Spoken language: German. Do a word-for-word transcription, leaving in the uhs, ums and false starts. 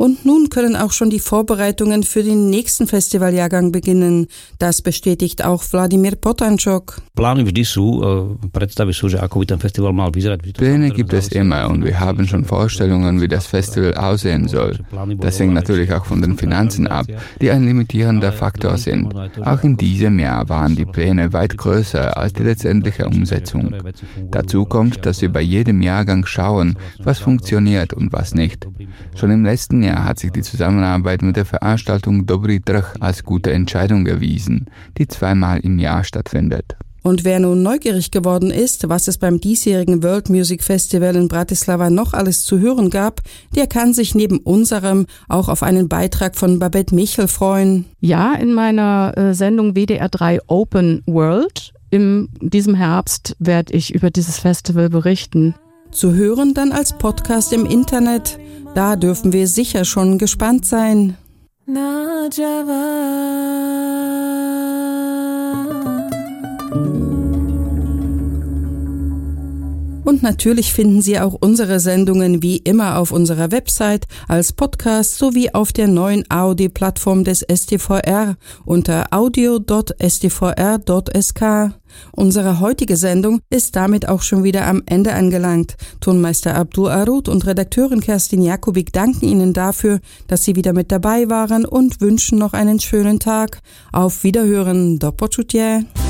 Und nun können auch schon die Vorbereitungen für den nächsten Festivaljahrgang beginnen. Das bestätigt auch Vladimír Potančok. Pläne gibt es immer und wir haben schon Vorstellungen, wie das Festival aussehen soll. Das hängt natürlich auch von den Finanzen ab, die ein limitierender Faktor sind. Auch in diesem Jahr waren die Pläne weit größer als die letztendliche Umsetzung. Dazu kommt, dass wir bei jedem Jahrgang schauen, was funktioniert und was nicht. Schon im letzten Jahr hat sich die Zusammenarbeit mit der Veranstaltung Dobrý trh als gute Entscheidung erwiesen, die zweimal im Jahr stattfindet. Und wer nun neugierig geworden ist, was es beim diesjährigen World Music Festival in Bratislava noch alles zu hören gab, der kann sich neben unserem auch auf einen Beitrag von Babette Michel freuen. Ja, in meiner äh, Sendung W D R drei Open World in diesem Herbst werde ich über dieses Festival berichten. Zu hören dann als Podcast im Internet. Da dürfen wir sicher schon gespannt sein. Na Und natürlich finden Sie auch unsere Sendungen wie immer auf unserer Website als Podcast sowie auf der neuen A O D-Plattform des S T V R unter audio punkt s t v r punkt s k. Unsere heutige Sendung ist damit auch schon wieder am Ende angelangt. Tonmeister Abdul Arud und Redakteurin Kerstin Jakubik danken Ihnen dafür, dass Sie wieder mit dabei waren und wünschen noch einen schönen Tag. Auf Wiederhören. Do počutia.